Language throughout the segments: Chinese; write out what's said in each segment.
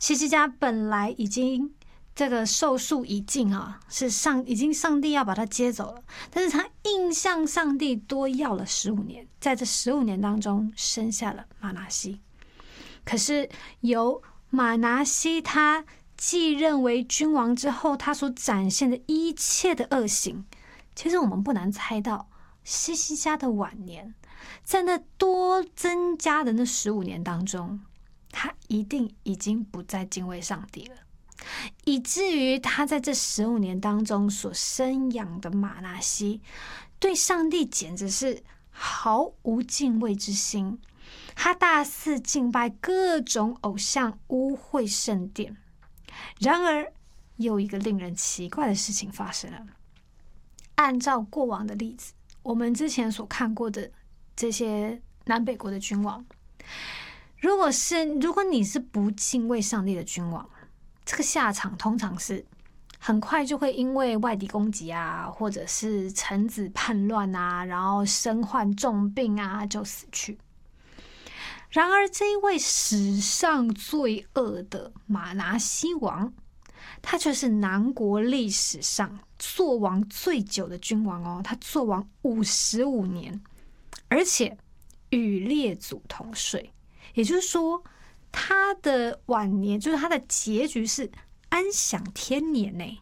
希西家本来已经这个寿数已尽啊，已经上帝要把他接走了，但是他硬向上帝多要了15年，在这15年当中生下了马拿西。可是由马拿西他继任为君王之后，他所展现的一切的恶行，其实我们不难猜到，希西家的晚年，在那多增加的那15年当中，他一定已经不再敬畏上帝了，以至于他在这15年当中所生养的马拿西，对上帝简直是毫无敬畏之心。他大肆敬拜各种偶像，污秽圣殿。然而有一个令人奇怪的事情发生了。按照过往的例子，我们之前所看过的这些南北国的君王，如果你是不敬畏上帝的君王，这个下场通常是很快就会因为外敌攻击啊，或者是臣子叛乱啊，然后身患重病啊，就死去。然而这一位史上最恶的马拿西王，他却是南国历史上做王最久的君王哦，他做王55年，而且与列祖同睡，也就是说他的晚年，就是他的结局是安享天年呢。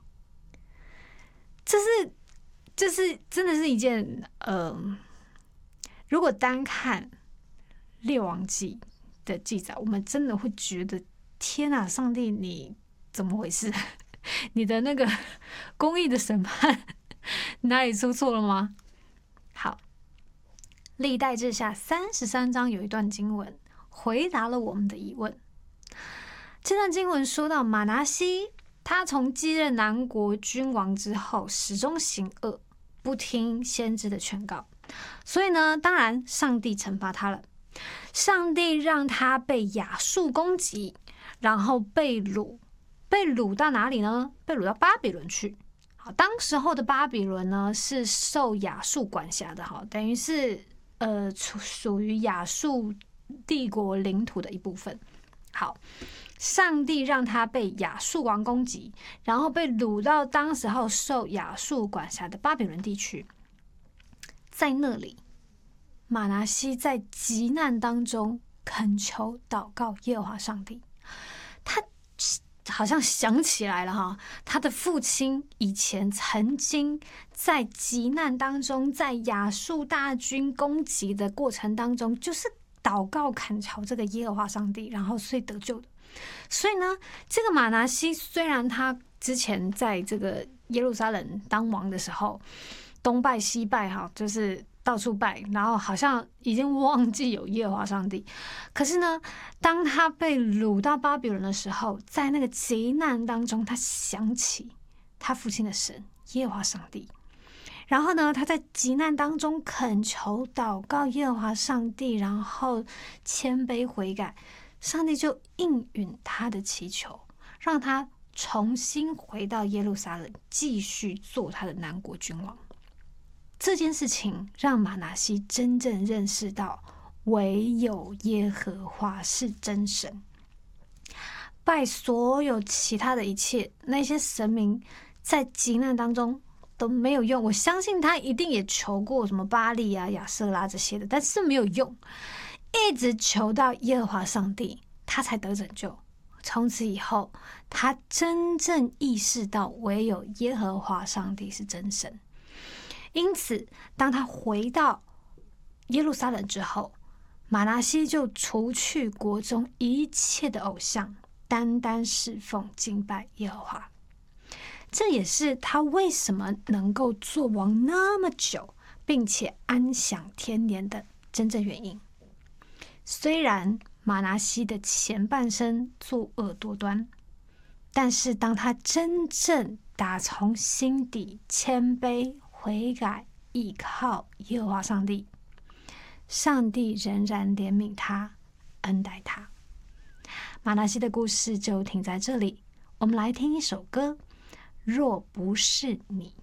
这是真的是一件如果单看列王记的记载，我们真的会觉得天啊，上帝你怎么回事？你的那个公义的审判哪里出错了吗？好，历代志下33章有一段经文回答了我们的疑问。这段经文说到马拿西，他从继任南国君王之后，始终行恶，不听先知的劝告，所以呢，当然上帝惩罚他了。上帝让他被亚述攻击，然后被掳到哪里呢？被掳到巴比伦去。好，当时候的巴比伦呢是受亚述管辖的，好，等于是属于亚述帝国领土的一部分。好，上帝让他被亚述王攻击，然后被掳到当时候受亚述管辖的巴比伦地区。在那里，马拿西在急难当中恳求祷告耶和华上帝，他好像想起来了哈，他的父亲以前曾经在急难当中，在亚述大军攻击的过程当中，就是祷告恳求这个耶和华上帝，然后所以得救的。所以呢，这个马拿西虽然他之前在这个耶路撒冷当王的时候，东拜西拜哈，就是到处拜，然后好像已经忘记有耶和华上帝。可是呢，当他被掳到巴比伦的时候，在那个急难当中，他想起他父亲的神耶和华上帝。然后呢，他在急难当中恳求祷告耶和华上帝，然后谦卑悔改，上帝就应允他的祈求，让他重新回到耶路撒冷，继续做他的南国君王。这件事情让马拿西真正认识到，唯有耶和华是真神，拜所有其他的一切那些神明，在急难当中都没有用。我相信他一定也求过什么巴力啊、亚舍拉这些的，但是没有用，一直求到耶和华上帝，他才得拯救。从此以后，他真正意识到唯有耶和华上帝是真神。因此，当他回到耶路撒冷之后，马拿西就除去国中一切的偶像，单单侍奉敬拜耶和华。这也是他为什么能够做王那么久，并且安享天年的真正原因。虽然马拿西的前半生作恶多端，但是当他真正打从心底谦卑悔改，依靠耶和华上帝，上帝仍然怜悯他，恩待他。马拿西的故事就停在这里，我们来听一首歌，若不是你。